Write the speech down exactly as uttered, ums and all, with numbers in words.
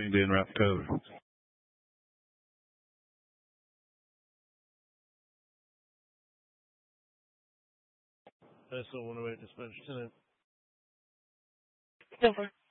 Washington being route code. That's the one away dispatch tenant. Over.